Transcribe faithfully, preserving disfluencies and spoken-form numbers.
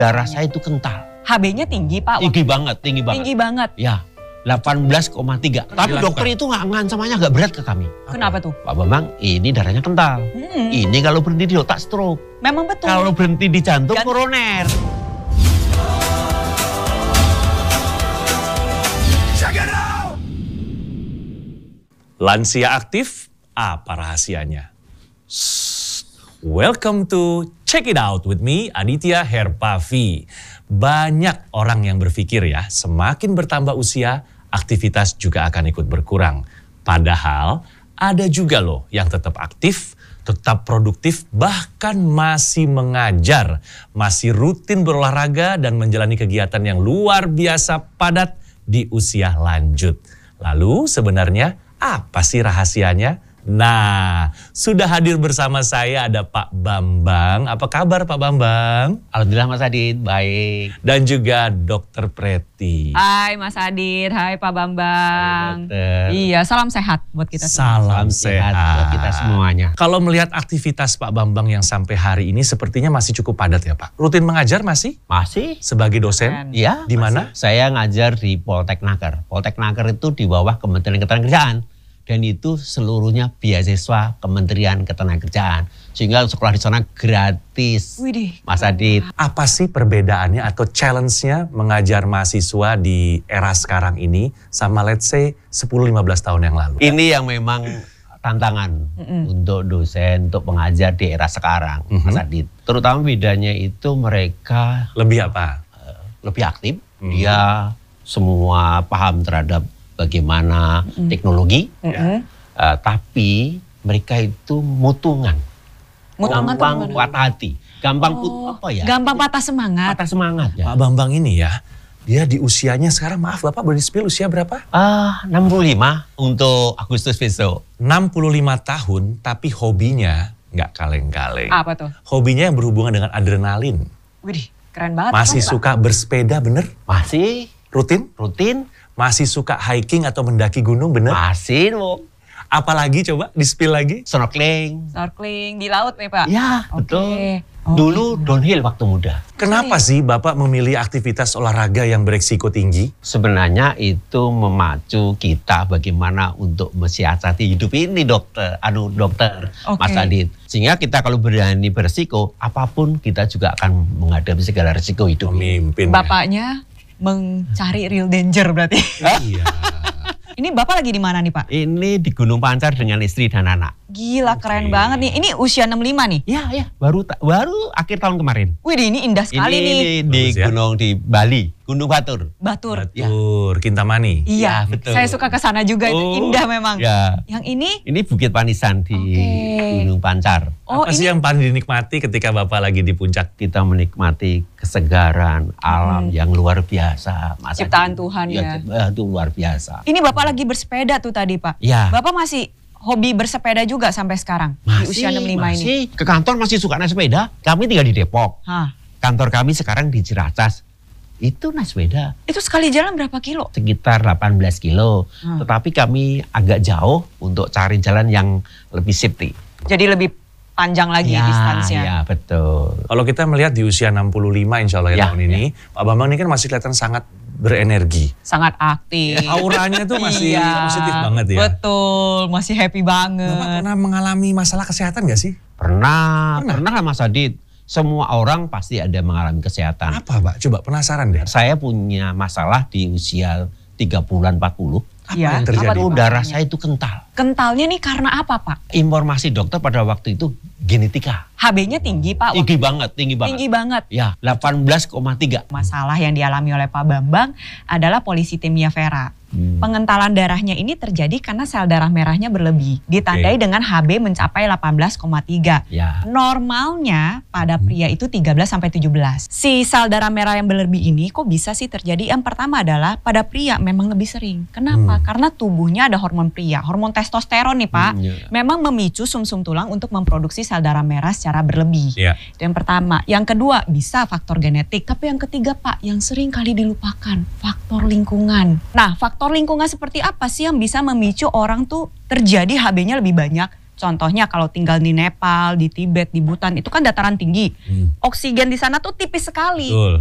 Darah saya itu kental. H B-nya tinggi Pak? Tinggi banget, tinggi banget. Tinggi banget? Ya, delapan belas koma tiga. Tapi Dilakukan. dokter itu nggak ngancamannya agak berat ke kami. Kenapa tuh? Pak Bambang, ini darahnya kental. Hmm. Ini kalau berhenti di otak stroke. Memang betul. Kalau berhenti di jantung Jantung. koroner. Lansia aktif, apa rahasianya? Shh. Welcome to Check It Out with me, Aditya Herpavi. Banyak orang yang berpikir ya, semakin bertambah usia, aktivitas juga akan ikut berkurang. Padahal ada juga loh yang tetap aktif, tetap produktif, bahkan masih mengajar, masih rutin berolahraga dan menjalani kegiatan yang luar biasa padat di usia lanjut. Lalu sebenarnya apa sih rahasianya? Nah, sudah hadir bersama saya ada Pak Bambang. Apa kabar Pak Bambang? Alhamdulillah Mas Adit, baik. Dan juga Dokter Preti. Hai Mas Adit, hai Pak Bambang. Hai, dokter. Iya, salam sehat buat kita semua. Salam sehat buat kita semuanya. Kalau melihat aktivitas Pak Bambang yang sampai hari ini sepertinya masih cukup padat ya Pak. Rutin mengajar masih? Masih? Sebagai dosen? Keren. Iya. Di mana? masih. Saya ngajar di Polteknaker. Polteknaker itu di bawah Kementerian Ketenagakerjaan. Dan itu seluruhnya beasiswa Kementerian Ketenagakerjaan. Sehingga sekolah di sana gratis. Widih. Mas Adit. Apa sih perbedaannya atau challenge-nya mengajar mahasiswa di era sekarang ini sama let's say sepuluh lima belas tahun yang lalu? Ini yang memang tantangan Mm-mm. untuk dosen, untuk pengajar di era sekarang, Mhm. Mas Adit. Terutama bedanya itu mereka Lebih apa? eh, lebih aktif. Mhm. Dia semua paham terhadap bagaimana Mm-mm. teknologi. Mm-mm. Eh, tapi mereka itu mutungan. Mutungan tuh Gampang gimana? patah hati. Gampang put, Oh, apa ya? gampang patah semangat. Patah semangat ya. Pak Bambang ini ya, dia di usianya sekarang maaf Bapak boleh di-spill usia berapa? Ah, enam puluh lima untuk Agustus besok. enam puluh lima tahun tapi hobinya nggak kaleng-kaleng. Apa tuh? Hobinya yang berhubungan dengan adrenalin. Widih, keren banget. Masih Pak. suka bersepeda bener? Masih Rutin? rutin, Masih suka hiking atau mendaki gunung bener? masih Wong. Apalagi coba di-spill lagi? Snorkeling. Snorkeling di laut nih Pak? Ya, Oke. betul. Oh, Dulu downhill waktu muda. Kenapa sih Bapak memilih aktivitas olahraga yang beresiko tinggi? Sebenarnya itu memacu kita bagaimana untuk mensiasati hidup ini, dokter, anu dokter, Oke. Mas Adit. Sehingga kita kalau berani beresiko, apapun kita juga akan menghadapi segala resiko hidup ini. Pemimpin. ya? Bapaknya mencari real danger berarti. Iya. Ini Bapak lagi di mana nih Pak? Ini di Gunung Pancar dengan istri dan anak. Gila keren Oke. banget nih. Ini usia enam puluh lima nih. Ya, ya, baru ta- baru akhir tahun kemarin. Wih ini indah sekali ini, nih. ini di Bagus ya. gunung di Bali, Gunung Batur. Batur. Batur, Kintamani. Iya, Ya, betul. saya suka ke sana juga. Itu Oh, indah memang. Ya, Yang ini, ini Bukit Panisan di Oke. Gunung Pancar. oh Apa sih ini yang paling dinikmati ketika Bapak lagi di puncak? Kita menikmati kesegaran alam Hmm. yang luar biasa. Mas Ciptaan Adit. Tuhan ya. eh, Itu luar biasa. ini Bapak lagi bersepeda tuh tadi Pak. Ya. Bapak masih hobi bersepeda juga sampai sekarang di usia enam puluh lima ini. masih. Ke kantor masih suka naik sepeda. Kami tinggal di Depok. Hah, Kantor kami sekarang di Ciracas. Itu naik sepeda. itu sekali jalan berapa kilo? Sekitar delapan belas kilo. Hmm. Tetapi kami agak jauh untuk cari jalan yang lebih safety. Jadi lebih panjang lagi ya, distansnya. ya, betul. Kalau kita melihat di usia enam puluh lima insya Allah ya, Ya, tahun ini, Pak Bambang ini kan masih kelihatan sangat berenergi. Sangat aktif. Auranya tuh masih Iya, positif banget ya. Betul, masih happy Bapak banget. pernah mengalami masalah kesehatan gak sih? Pernah, Pernah? pernah, Mas Adit. Semua orang pasti ada mengalami kesehatan. Apa Pak? Coba penasaran deh. Saya punya masalah di usia tiga puluhan empat puluh. Apa Iya, yang terjadi? apa tuh, Itu Pak? darah saya itu kental. Kentalnya nih karena apa Pak? Informasi dokter pada waktu itu genetika. H B-nya tinggi Pak? Tinggi banget, tinggi banget. Tinggi banget. Ya, delapan belas koma tiga. Masalah yang dialami oleh Pak Bambang adalah polisitemia vera. Hmm. Pengentalan darahnya ini terjadi karena sel darah merahnya berlebih. Ditandai Oke. dengan H B mencapai delapan belas koma tiga. Ya. Normalnya pada Hmm. pria itu tiga belas sampai tujuh belas. Si sel darah merah yang berlebih ini kok bisa sih terjadi? Yang pertama adalah pada pria memang lebih sering. Kenapa? Hmm. Karena tubuhnya ada hormon pria, hormon testosteron nih Pak. Hmm, ya. Memang memicu sumsum tulang untuk memproduksi sel darah merah secara berlebih. Iya. Itu yang pertama. Yang kedua bisa faktor genetik. Tapi yang ketiga Pak, yang sering kali dilupakan, faktor lingkungan. Nah faktor lingkungan seperti apa sih yang bisa memicu orang tuh terjadi H B-nya lebih banyak? Contohnya kalau tinggal di Nepal, di Tibet, di Bhutan itu kan dataran tinggi. Hmm. Oksigen di sana tuh tipis sekali. Betul.